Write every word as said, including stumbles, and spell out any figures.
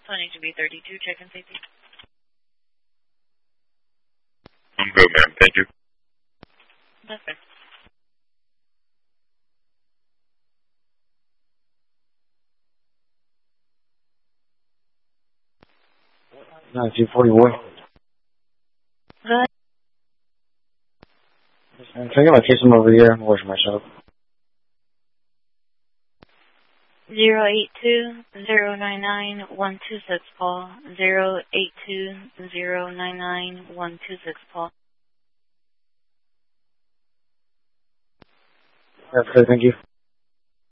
H to be thirty-two, check in safety. I'm good, ma'am. Thank you. That's fine. nineteen forty boy. Go ahead. Can I get my case from over here? I'm washing myself. Zero eight two zero nine nine one two six Paul. Zero eight two zero nine nine one two six Paul. That's good, thank you.